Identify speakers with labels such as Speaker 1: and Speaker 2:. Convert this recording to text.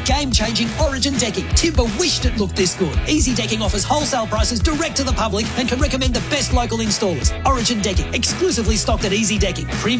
Speaker 1: game-changing Origin decking. Timber wished it looked this good. Easy Decking offers wholesale prices direct to the public and can recommend the best local installers. Origin Decking, exclusively stocked at Easy Decking. Premium